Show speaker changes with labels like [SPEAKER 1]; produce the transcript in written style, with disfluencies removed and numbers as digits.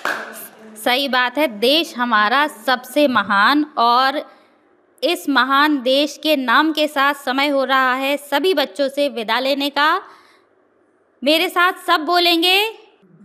[SPEAKER 1] सही बात है। देश हमारा सबसे महान, और इस महान देश के नाम के साथ समय हो रहा है सभी बच्चों से विदा लेने का। मेरे साथ सब बोलेंगे